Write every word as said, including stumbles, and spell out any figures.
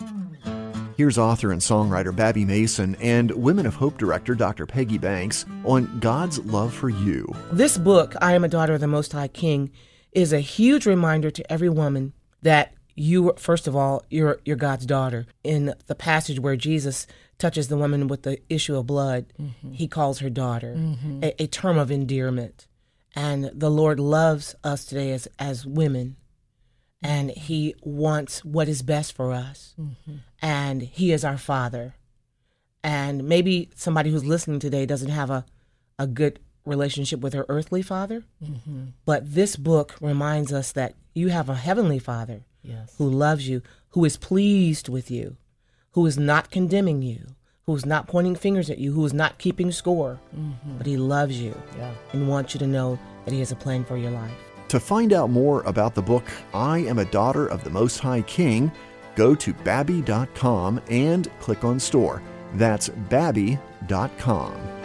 Here's author and songwriter Babby Mason and Women of Hope director Doctor Peggy Banks on God's love for you. This book, I Am a Daughter of the Most High King, is a huge reminder to every woman that you, first of all, you're, you're God's daughter. In the passage where Jesus touches the woman with the issue of blood, mm-hmm. he calls her daughter, mm-hmm. a, a term of endearment. And the Lord loves us today as, as women, and he wants what is best for us. Mm-hmm. And he is our Father. And maybe somebody who's listening today doesn't have a, a good relationship with her earthly father, mm-hmm. but this book reminds us that you have a heavenly Father yes. who loves you, who is pleased with you, who is not condemning you, who is not pointing fingers at you, who is not keeping score, mm-hmm. but he loves you yeah. and wants you to know that he has a plan for your life. To find out more about the book, I Am a Daughter of the Most High King, go to babby dot com and click on store. That's babby dot com.